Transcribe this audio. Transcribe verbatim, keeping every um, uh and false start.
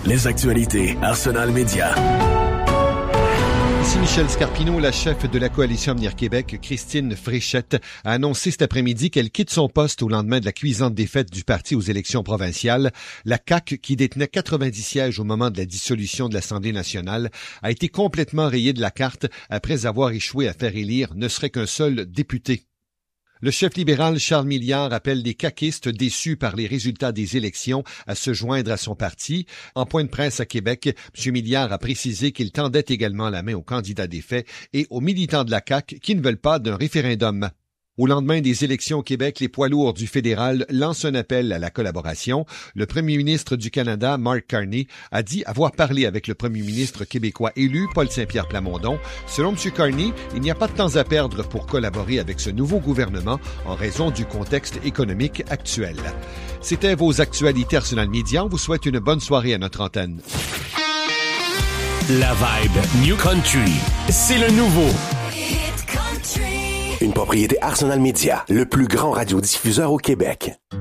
les actualités Arsenal Média. Ici Michel Scarpino, la chef de la coalition Avenir Québec, Christine Fréchette, a annoncé cet après-midi qu'elle quitte son poste au lendemain de la cuisante défaite du parti aux élections provinciales. La C A Q, qui détenait quatre-vingt-dix sièges au moment de la dissolution de l'Assemblée nationale, a été complètement rayée de la carte après avoir échoué à faire élire ne serait qu'un seul député. Le chef libéral Charles Milliard appelle les caquistes déçus par les résultats des élections à se joindre à son parti. En point de presse à Québec, M. Milliard a précisé qu'il tendait également la main aux candidats défaits et aux militants de la C A Q qui ne veulent pas d'un référendum. Au lendemain des élections au Québec, les poids lourds du fédéral lancent un appel à la collaboration. Le premier ministre du Canada, Mark Carney, a dit avoir parlé avec le premier ministre québécois élu, Paul Saint-Pierre Plamondon. Selon M. Carney, il n'y a pas de temps à perdre pour collaborer avec ce nouveau gouvernement en raison du contexte économique actuel. C'était vos actualités Arsenal Media. On vous souhaite une bonne soirée à notre antenne. La vibe New Country, c'est le nouveau. Une propriété Arsenal Media, le plus grand radiodiffuseur au Québec.